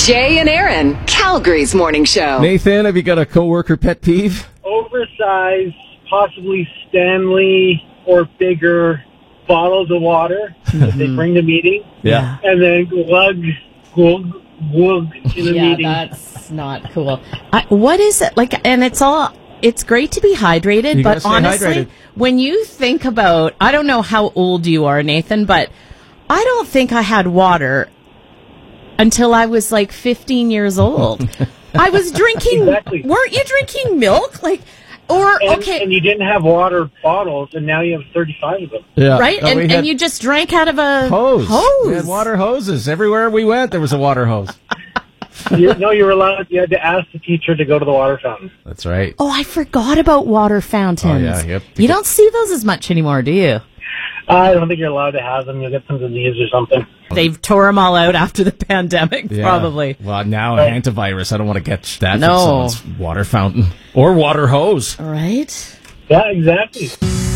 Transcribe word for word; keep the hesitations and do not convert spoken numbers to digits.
Jay and Aaron, Calgary's morning show. Nathan, have you got a coworker pet peeve? Oversized, possibly Stanley or bigger bottles of water that they bring to meeting. Yeah. And then glug, glug, glug in the yeah, meeting. that's not cool. I, what is it like? And it's all. It's great to be hydrated, You gotta but stay honestly, hydrated. when you think about, I don't know how old you are, Nathan, but I don't think I had water until I was like fifteen years old. I was drinking. Exactly. Weren't you drinking milk? Like, or and, okay. and you didn't have water bottles, and now you have thirty-five of them. Yeah. Right, No, and, we and had you just drank out of a hose. hose. We had water hoses. Everywhere we went, there was a water hose. you, no, you were allowed. You had to ask the teacher to go to the water fountain. That's right. Oh, I forgot about water fountains. Oh, yeah, yep. You don't see those as much anymore, do you? I don't think you're allowed to have them. You'll get some disease or something. They've tore them all out after the pandemic, Yeah. probably. Well, now Right. antivirus. I don't want to get that No. from someone's water fountain or water hose. Right? Yeah, exactly.